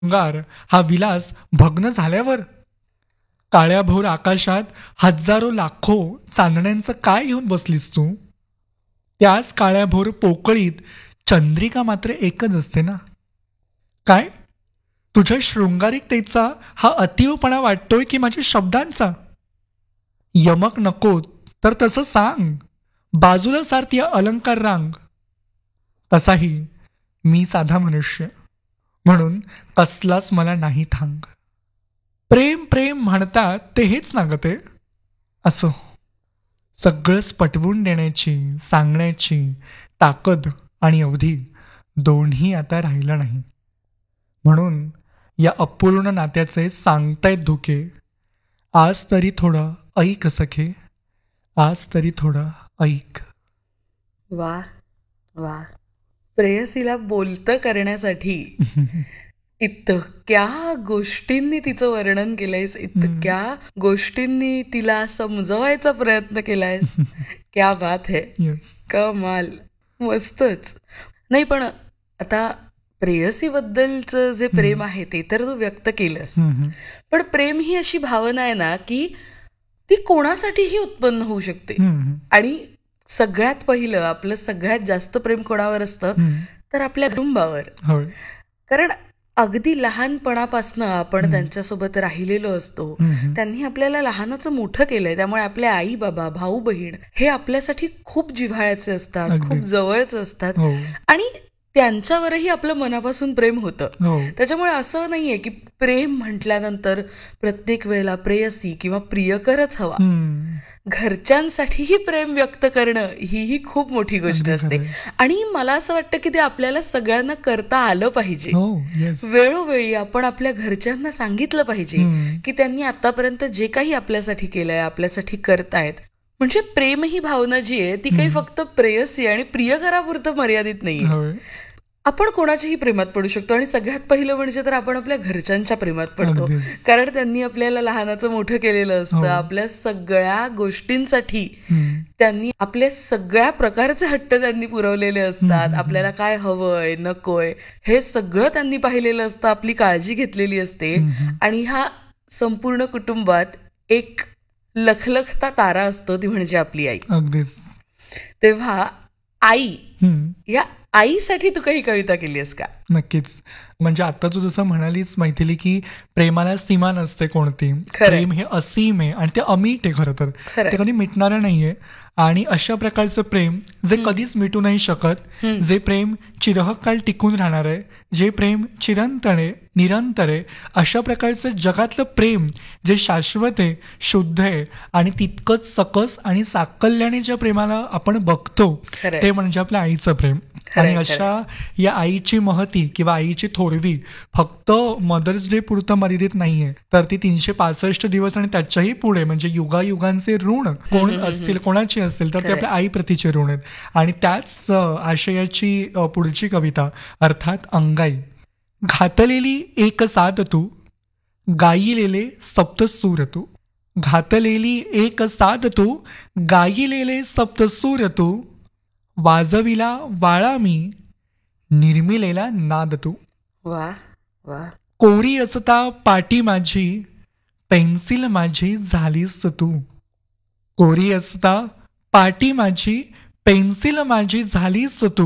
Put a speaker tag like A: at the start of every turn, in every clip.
A: शृंगार हा विलास भग्न झाल्यावर काळ्याभोर आकाशात हजारो लाखो चांदण्यांचं काय घेऊन बसलीस तू? त्याच काळ्याभोर पोकळीत चंद्रिका मात्र एकच असते ना. काय तुझ्या शृंगारिकतेचा हा अतीवपणा वाटतोय की माझ्या शब्दांचा? यमक नको तर तसं सांग. बाजूला सारती अलंकार रांग. तसाही मी साधा मनुष्य, म्हणून कसलाच मला नाही थांग. प्रेम प्रेम म्हणतात ते हेच ना ग ते. असो, सगळंच पटवून देण्याची सांगण्याची ताकद आणि अवधी दोन्ही आता राहिलं नाही. म्हणून या अपूर्ण नात्याचे सांगतायत धोके. आज तरी थोडं ऐक सखे, आज तरी थोडं ऐक.
B: वा वा. प्रेयसीला बोलतं करण्यासाठी इतक्या गोष्टींनी तिचं वर्णन केलंयस, इतक्या गोष्टींनी तिला समजवायचा प्रयत्न केलायस. क्या बात है.
A: येस.
B: कमाल. मस्तच. नाही पण आता प्रेयसीबद्दलचं जे प्रेम आहे ते तर तू व्यक्त केलंस, पण प्रेम ही अशी भावना आहे ना की ती कोणासाठीही उत्पन्न होऊ शकते. आणि सगळ्यात पहिलं आपलं सगळ्यात जास्त प्रेम कोणावर असतं तर आपल्या कुटुंबावर. कारण अगदी लहानपणापासून आपण त्यांच्यासोबत राहिलेलो असतो. त्यांनी आपल्याला लहानाचं मोठं केलंय, त्यामुळे आपले आई बाबा भाऊ बहीण हे आपल्यासाठी खूप जिव्हाळ्याचे असतात, खूप जवळचे असतात. आणि त्यांच्यावरही आपलं मनापासून प्रेम होतं. त्याच्यामुळे असं नाहीये की प्रेम म्हटल्यानंतर प्रत्येक वेळेला प्रेयसी किंवा प्रियकरच हवा. घरच्यांसाठीही प्रेम व्यक्त करणं ही खूप मोठी गोष्ट असते. आणि मला असं वाटतं की ते आपल्याला सगळ्यांना करता आलं पाहिजे. वेळोवेळी आपण आपल्या घरच्यांना सांगितलं पाहिजे की त्यांनी आतापर्यंत जे काही आपल्यासाठी केलंय, आपल्यासाठी करतायत. म्हणजे प्रेम ही भावना जी आहे ती काही फक्त प्रेयसी आणि प्रियकरापुरतं मर्यादित नाहीये. आपण कोणाच्याही प्रेमात पडू शकतो. आणि सगळ्यात पहिलं म्हणजे तर आपण आपल्या घरच्यांच्या प्रेमात पडतो. कारण त्यांनी आपल्याला लहानाचं मोठं केलेलं असतं. आपल्या सगळ्या गोष्टींसाठी त्यांनी आपल्या सगळ्या प्रकारचे हट्ट त्यांनी पुरवलेले असतात. आपल्याला काय हवंय नकोय हे सगळं त्यांनी पाहिलेलं असतं, आपली काळजी घेतलेली असते. आणि ह्या संपूर्ण कुटुंबात एक लखलखता तारा असतो, ती म्हणजे आपली आई. तेव्हा आई, या आईसाठी तू काही कविता केलीस का?
A: नक्कीच. म्हणजे आता तू जसं म्हणालीस मैथिली की प्रेमाला सीमा नसते कोणती. प्रेम हे असीम आहे आणि ते अमीट आहे. खरं तर ते कधी मिटणारं नाहीये. आणि अशा प्रकारचं प्रेम जे कधीच मिटू नाही शकत, जे प्रेम चिरहकाल टिकून राहणार आहे, जे प्रेम चिरंतन आहे, निरंतर आहे, अशा प्रकारचं जगातलं प्रेम जे शाश्वत आहे, शुद्ध आहे आणि तितकंच सकस आणि साकल्याने ज्या प्रेमाला आपण बघतो ते म्हणजे आपल्या आईचं प्रेम. आणि अशा या आईची महती किंवा आईची थोरवी फक्त मदर्स डे पुरतं मर्यादित नाहीये, तर ती 365 दिवस आणि त्याच्याही पुढे म्हणजे युगायुगांचे ऋण कोण असतील, कोणाची असतील, तर ते आपल्या आई प्रतीचे ऋण आहेत. आणि त्याच आशयाची पुढची कविता अर्थात अंगाई. घातलेली एक साद तू, गायिलेले सप्तसूर तू. घातलेली एक साद तू, गायिलेले सप्तसूर तू. वाजविला वाळा मी, निर्मिलेला नाद तू.
B: वा वा.
A: कोरी असता पाटी माझी, पेन्सिल माझी झालीस तू. कोरी असता पाटी माझी, पेन्सिल माझी झालीस तू.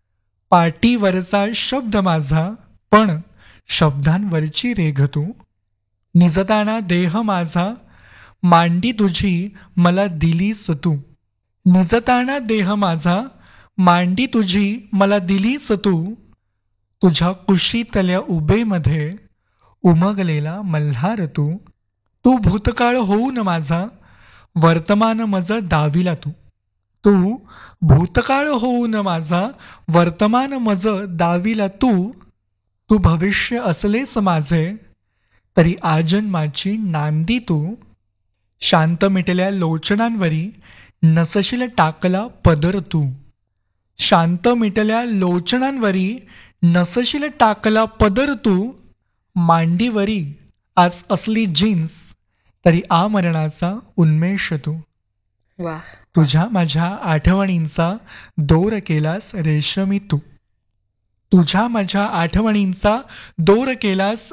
A: पाटीवरचा शब्द माझा, पण शब्दांवरची रेघ तू. निजताना देह माझा, मांडी तुझी मला दिलीस तू. निजताना देह माझा, मांडी तुझी मला दिलीस तू. तुझ्या कुशीतल्या उभेमध्ये उमगलेला मल्हार तू. तू भूतकाळ होऊन माझा, वर्तमान मज दाविला तू. तू भूतकाळ होऊन माझा, वर्तमान मज दाविला तू. तू भविष्य असलेस माझे, तरी आजन्माची नांदी तू. शांत मिटल्या लोचनांवरी, नसशील टाकला पदर तू. शांत मिटल्या लोचनांवरी, नसशील टाकला पदर तू. मांडीवरी आज असली जीन्स, तरी आमरणाचा उन्मेष तू. तुझ्या माझ्या आठवणींचा दोर केलास रेशमी तू. तुझ्या माझ्या आठवणींचा दोर केलास